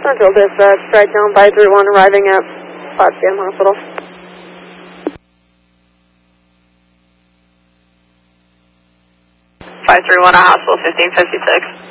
Central Dispatch, strike down 531 arriving at Potsdam Hospital. 531 at Hospital 1556.